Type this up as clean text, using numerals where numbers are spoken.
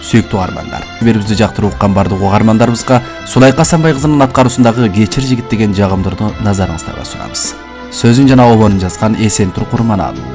Сүйүктүү угармандар, берибизди жактырып уккан бардык угармандарыбызга Сулайка Асанбай кызынын аткаруусундагы Кечир жигит деген жагымдарды назарыңыздарга сунабыз. Сөзүн жана обонун жазган Эсентур Курманалы.